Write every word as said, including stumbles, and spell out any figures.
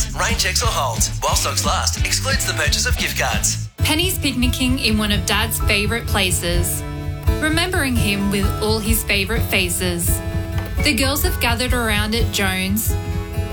price, rain checks or holds. While stocks last, excludes the purchase of gift cards. Penny's picnicking in one of Dad's favourite places, remembering him with all his favourite faces. The girls have gathered around at Jones,